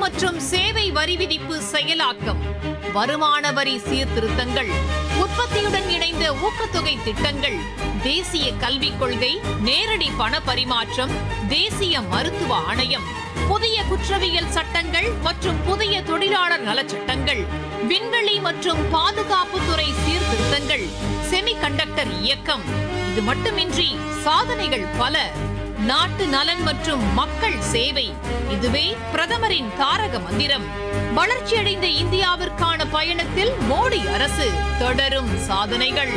மற்றும் சேவை வரி விதிப்பு செயலாக்கம், வருமான வரி சீர்திருத்தங்கள், உற்பத்தியுடன் இணைந்த ஊக்கத்தொகை திட்டங்கள், தேசிய கல்விக் கொள்கை, நேரடி பண பரிமாற்றம், தேசிய மருத்துவ ஆணையம், புதிய குற்றவியல் சட்டங்கள் மற்றும் புதிய தொழிலாளர் நலச்சட்டங்கள், விண்வெளி மற்றும் பாதுகாப்புத்துறை சீர்திருத்தங்கள், செமிகண்டக்டர் இயக்கம். இது மட்டுமின்றி சாதனைகள் பல. நாட்டு நலன் மற்றும் மக்கள் சேவை, இதுவே பிரதமரின் தாரக மந்திரம். வளர்ச்சியடைந்த இந்தியாவிற்கான பயணத்தில் மோடி அரசு, தொடரும் சாதனைகள்.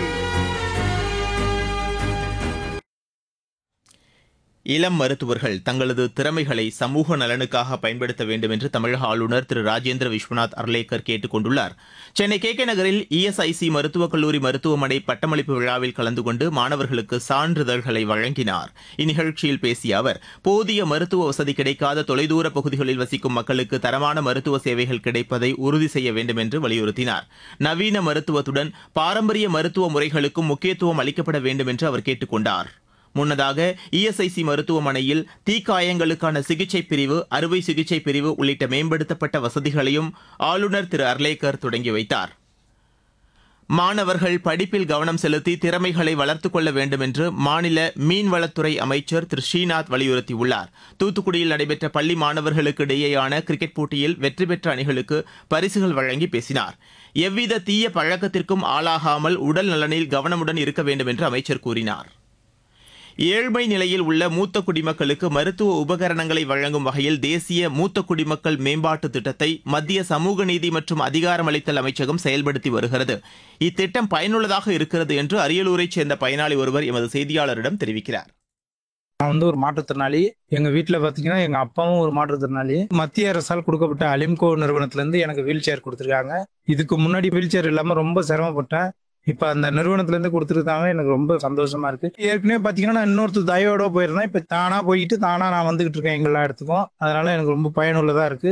இளம் மருத்துவர்கள் தங்களது திறமைகளை சமூக நலனுக்காக பயன்படுத்த வேண்டும் என்று தமிழக ஆளுநர் திரு ராஜேந்திர விஸ்வநாத் அர்லேக்கர் கேட்டுக் கொண்டுள்ளார். சென்னை கே நகரில் இஎஸ்ஐசி மருத்துவக் கல்லூரி மருத்துவமனை பட்டமளிப்பு விழாவில் கலந்து கொண்டு மாணவர்களுக்கு சான்றிதழ்களை வழங்கினார். இந்நிகழ்ச்சியில் பேசிய அவர், போதிய மருத்துவ வசதி கிடைக்காத தொலைதூர பகுதிகளில் வசிக்கும் மக்களுக்கு தரமான மருத்துவ சேவைகள் கிடைப்பதை உறுதி செய்ய வேண்டும் என்று வலியுறுத்தினார். நவீன மருத்துவத்துடன் பாரம்பரிய மருத்துவ முறைகளுக்கும் முக்கியத்துவம் அளிக்கப்பட வேண்டும் என்று அவர் கேட்டுக் கொண்டார். முன்னதாக இஎஸ்ஐசி மருத்துவமனையில் தீக்காயங்களுக்கான சிகிச்சை பிரிவு, அறுவை சிகிச்சை பிரிவு உள்ளிட்ட மேம்படுத்தப்பட்ட வசதிகளையும் ஆளுநர் திரு அர்லேக்கர் தொடங்கி வைத்தார். மாணவர்கள் படிப்பில் கவனம் செலுத்தி திறமைகளை வளர்த்துக் கொள்ள வேண்டும் என்று மாநில மீன்வளத்துறை அமைச்சர் திரு ஸ்ரீநாத் வலியுறுத்தியுள்ளார். தூத்துக்குடியில் நடைபெற்ற பள்ளி மாணவர்களுக்கு இடையேயான கிரிக்கெட் போட்டியில் வெற்றி பெற்ற அணிகளுக்கு பரிசுகள் வழங்கி பேசினார். எவ்வித தீய பழக்கத்திற்கும் ஆளாகாமல் உடல் நலனில் கவனமுடன் இருக்க வேண்டும் என்று அமைச்சர் கூறினார். ஏழ்மை நிலையில் உள்ள மூத்த குடிமக்களுக்கு மருத்துவ உபகரணங்களை வழங்கும் வகையில் தேசிய மூத்த குடிமக்கள் மேம்பாட்டு திட்டத்தை மத்திய சமூக நீதி மற்றும் அதிகாரமளித்தல் அமைச்சகம் செயல்படுத்தி வருகிறது. இத்திட்டம் பயனுள்ளதாக இருக்கிறது என்று அரியலூரைச் சேர்ந்த பயனாளி ஒருவர் எமது செய்தியாளரிடம் தெரிவிக்கிறார். நான் ஒரு மாற்றுத்திறனாளி. எங்க வீட்டுல பாத்தீங்கன்னா எங்க அப்பாவும் ஒரு மாற்றுத்திறனாளி. மத்திய அரசால் கொடுக்கப்பட்ட அலிம்கோ நிறுவனத்துல இருந்து எனக்கு வீல் சேர் கொடுத்துருக்காங்க. இதுக்கு முன்னாடி வீல் சேர் இல்லாம ரொம்ப சிரமப்பட்டேன். இப்ப அந்த நிறுவனத்துல இருந்து கொடுத்துருக்காங்க. எனக்கு ரொம்ப சந்தோஷமா இருக்கு. ஏற்கனவே பாத்தீங்கன்னா நான் இன்னொருத்தர் தயவோட போயிருந்தேன். இப்ப தானா போயிட்டு தானா நான் வந்துகிட்டு இருக்கேன் எல்லா இடத்துக்கும். அதனால எனக்கு ரொம்ப பயனுள்ளதா இருக்கு.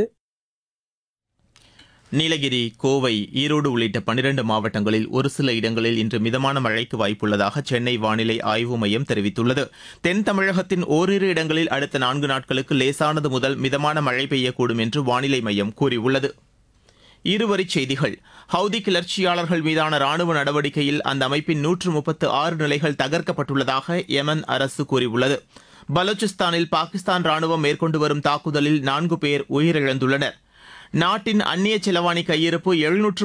நீலகிரி, கோவை, ஈரோடு உள்ளிட்ட 12 மாவட்டங்களில் ஒரு சில இடங்களில் இன்று மிதமான மழைக்கு வாய்ப்புள்ளதாக சென்னை வானிலை ஆய்வு மையம் தெரிவித்துள்ளது. தென் தமிழகத்தின் ஓரிரு இடங்களில் அடுத்த 4 நாட்களுக்கு லேசானது முதல் மிதமான மழை பெய்யக்கூடும் என்று வானிலை மையம் கூறியுள்ளது. இருவரிச் செய்திகள். ஹவுதி கிளர்ச்சியாளர்கள் மீதான ராணுவ நடவடிக்கையில் அந்த அமைப்பின் 136 நிலைகள் தகர்க்கப்பட்டுள்ளதாக யெமன் அரசு கூறியுள்ளது. பலூச்சிஸ்தானில் பாகிஸ்தான் ராணுவம் மேற்கொண்டு வரும் தாக்குதலில் 4 பேர் உயிரிழந்துள்ளனர். நாட்டின் அந்நிய செலவாணி கையிருப்பு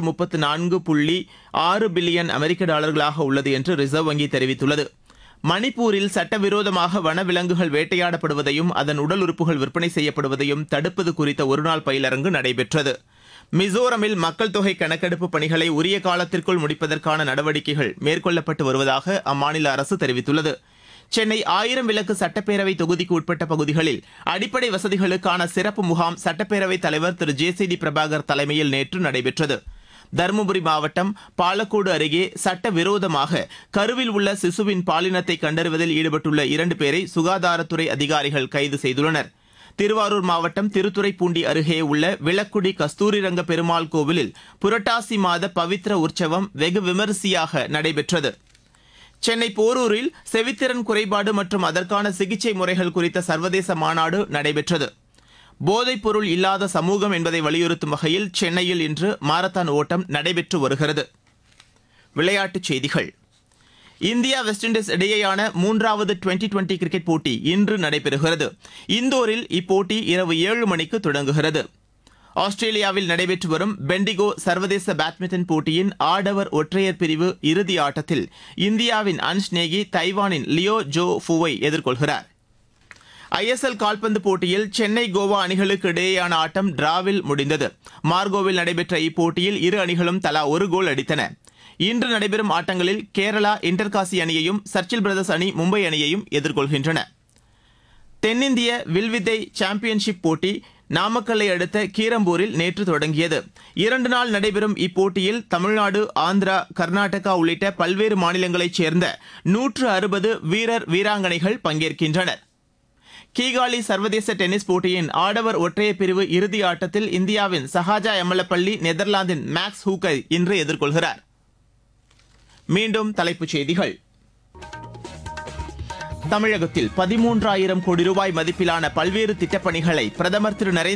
734.6 பில்லியன் அமெரிக்க டாலர்களாக உள்ளது என்று ரிசர்வ் வங்கி தெரிவித்துள்ளது. மணிப்பூரில் சட்டவிரோதமாக வனவிலங்குகள் வேட்டையாடப்படுவதையும் அதன் உடல் உறுப்புகள் விற்பனை செய்யப்படுவதையும் தடுப்பது குறித்த ஒருநாள் பயிலரங்கு நடைபெற்றது. மிசோரமில் மக்கள் தொகை கணக்கெடுப்பு பணிகளை உரிய காலத்திற்குள் முடிப்பதற்கான நடவடிக்கைகள் மேற்கொள்ளப்பட்டு வருவதாக அம்மாநில அரசு தெரிவித்துள்ளது. சென்னை 1000 விளக்கு சட்டப்பேரவை தொகுதிக்கு உட்பட்ட பகுதிகளில் அடிப்படை வசதிகளுக்கான சிறப்பு முகாம் சட்டப்பேரவைத் தலைவர் திரு ஜே.சி.டி. பிரபாகர் தலைமையில் நேற்று நடைபெற்றது. தருமபுரி மாவட்டம் பாலக்கோடு அருகே சட்டவிரோதமாக கருவில் உள்ள சிசுவின் பாலினத்தை கண்டறிவதில் ஈடுபட்டுள்ள 2 பேரை சுகாதாரத்துறை அதிகாரிகள் கைது செய்துள்ளனர். திருவாரூர் மாவட்டம் திருத்துறைப்பூண்டி அருகே உள்ள விளக்குடி கஸ்தூரிரங்க பெருமாள் கோவிலில் புரட்டாசி மாத பவித்ர உற்சவம் வெகு விமரிசையாக நடைபெற்றது. சென்னை போரூரில் செவித்திறன் குறைபாடு மற்றும் அதற்கான சிகிச்சை முறைகள் குறித்த சர்வதேச மாநாடு நடைபெற்றது. போதைப் பொருள் இல்லாத சமூகம் என்பதை வலியுறுத்தும் வகையில் சென்னையில் இன்று மாரத்தான் ஓட்டம் நடைபெற்று வருகிறது. விளையாட்டுச் செய்திகள். இந்தியா வெஸ்ட் இண்டீஸ் இடையேயான 3வது டுவெண்டி கிரிக்கெட் போட்டி இன்று நடைபெறுகிறது. இந்தோரில் இப்போட்டி இரவு 7 மணிக்கு தொடங்குகிறது. ஆஸ்திரேலியாவில் நடைபெற்று வரும் பெண்டிகோ சர்வதேச பேட்மிண்டன் போட்டியின் ஆடவர் ஒற்றையர் பிரிவு இறுதி ஆட்டத்தில் இந்தியாவின் அன்ஷ் நேகி தைவானின் லியோ ஜோ ஃபுவை எதிர்கொள்கிறார். ஐஎஸ்எல் கால்பந்து போட்டியில் சென்னை கோவா அணிகளுக்கு இடையேயான ஆட்டம் டிராவில் முடிந்தது. மார்கோவில் நடைபெற்ற இப்போட்டியில் இரு அணிகளும் தலா ஒரு கோல் அடித்தன. இன்று நடைபெறும் ஆட்டங்களில் கேரளா இன்டர்காசி அணியையும் சர்ச்சில் பிரதர்ஸ் அணி மும்பை அணியையும் எதிர்கொள்கின்றன. தென்னிந்திய வில்வித்தை சாம்பியன்ஷிப் போட்டி நாமக்கல்லை அடுத்த கீரம்பூரில் நேற்று தொடங்கியது. 2 நாள் நடைபெறும் இப்போட்டியில் தமிழ்நாடு, ஆந்திரா, கர்நாடகா உள்ளிட்ட பல்வேறு மாநிலங்களைச் சேர்ந்த 160 வீரர் வீராங்கனைகள் பங்கேற்கின்றனர். கீகாலி சர்வதேச டென்னிஸ் போட்டியின் ஆடவர் ஒற்றையர் பிரிவு இறுதி ஆட்டத்தில் இந்தியாவின் சஹாஜா எமலப்பள்ளி நெதர்லாந்தின் மேக்ஸ் ஹூக்கை இன்று எதிர்கொள்கிறார். மீண்டும் தலைப்புச் செய்திகள். தமிழகத்தில் 13,000 கோடி ரூபாய் மதிப்பிலான பல்வேறு திட்டப்பணிகளை பிரதமர் திரு நரேந்திர